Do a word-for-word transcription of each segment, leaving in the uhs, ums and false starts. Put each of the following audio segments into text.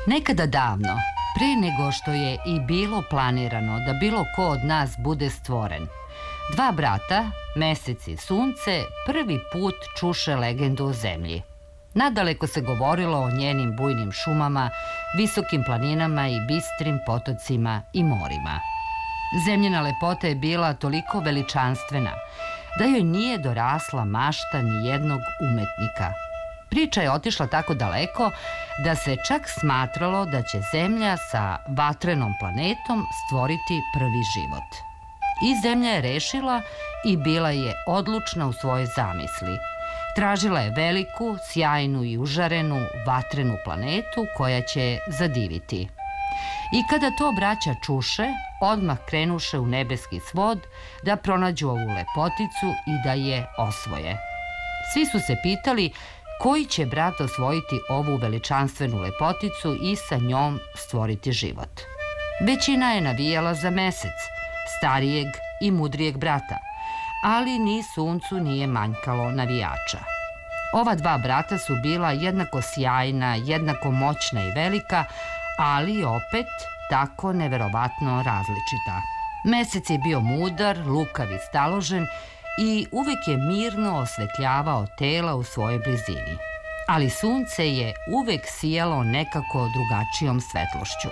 Nekada davno, pre nego što je i bilo planirano da bilo ko od nas bude stvoren, dva brata, Mesec i Sunce, prvi put čuše legendu o zemlji. Nadaleko se govorilo o njenim bujnim šumama, visokim planinama i bistrim potocima i morima. Zemljina lepota je bila toliko veličanstvena da joj nije dorasla mašta ni jednog umetnika. Priča je otišla tako daleko da se čak smatralo da će Zemlja sa vatrenom planetom stvoriti prvi život. I Zemlja je rešila i bila je odlučna u svojoj zamisli. Tražila je veliku, sjajnu i užarenu vatrenu planetu koja će je zadiviti. I kada to braća čuše, odmah krenuše u nebeski svod da pronađu ovu lepoticu i da je osvoje. Svi su se pitali koji će brat osvojiti ovu veličanstvenu lepoticu i sa njom stvoriti život. Većina je navijala za Mesec, starijeg i mudrijeg brata, ali ni Suncu nije manjkalo navijača. Ova dva brata su bila jednako sjajna, jednako moćna i velika, ali opet tako neverovatno različita. Mesec je bio mudar, lukav i staložen i uvek je mirno osvetljavao tela u svojoj blizini. Ali Sunce je uvek sijalo nekako drugačijom svetlošću.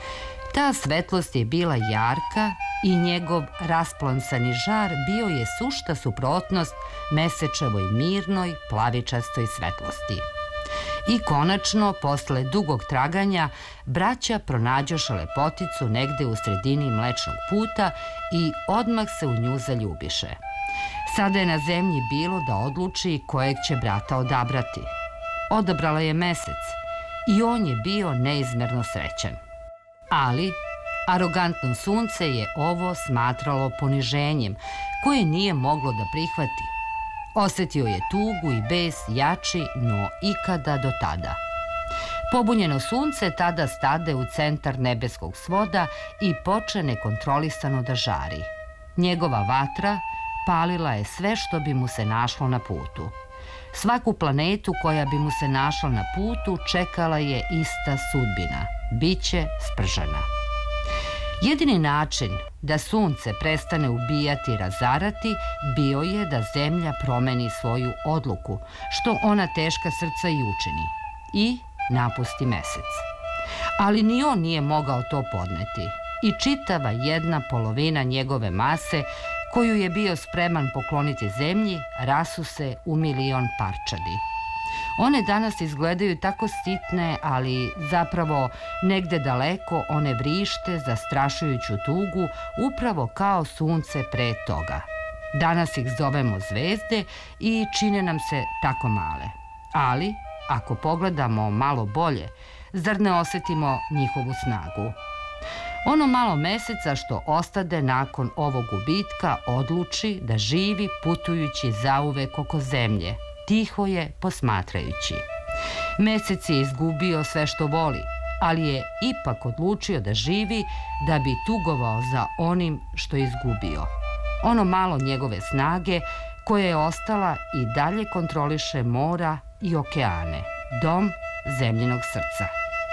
Ta svetlost je bila jarka i njegov rasplonsani žar bio je sušta suprotnost Mesečevoj mirnoj, plavičastoj svetlosti. I konačno, posle dugog traganja, braća pronađoše lepoticu negde u sredini Mlečnog puta i odmah se u nju zaljubiše. Sada je na zemlji bilo da odluči kojeg će brata odabrati. Odabrala je Mesec i on je bio neizmerno srećan. Ali arogantno Sunce je ovo smatralo poniženjem koje nije moglo da prihvati. Osetio je tugu i bes jači no ikada do tada. Pobunjeno Sunce tada stade u centar nebeskog svoda i poče nekontrolisano da žari. Njegova vatra palila je sve što bi mu se našlo na putu. Svaku planetu koja bi mu se našla na putu čekala je ista sudbina. Biće spržana. Jedini način da Sunce prestane ubijati i razarati bio je da Zemlja promeni svoju odluku, što ona teška srca i učini, i napusti Mesec. Ali ni on nije mogao to podneti i čitava jedna polovina njegove mase koju je bio spreman pokloniti Zemlji rasu se u milion parčadi. One danas izgledaju tako sitne, ali zapravo negde daleko one vrište zastrašujuću tugu upravo kao Sunce pre toga. Danas ih zovemo zvezde i čine nam se tako male. Ali, ako pogledamo malo bolje, zar ne osetimo njihovu snagu? Ono malo Meseca što ostade nakon ovog gubitka odluči da živi putujući zauvek oko Zemlje. Tiho je posmatrajući. Mesec je izgubio sve što voli, ali je ipak odlučio da živi da bi tugovao za onim što je izgubio. Ono malo njegove snage koja je ostala i dalje kontroliše mora i okeane, dom Zemljinog srca.